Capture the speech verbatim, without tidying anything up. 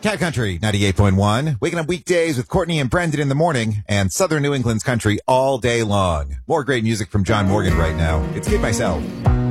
Cat Country ninety-eight point one. Waking up weekdays with Courtney and Brendan in the morning and Southern New England's country all day long. More great music from John Morgan right now. It's Kid Myself.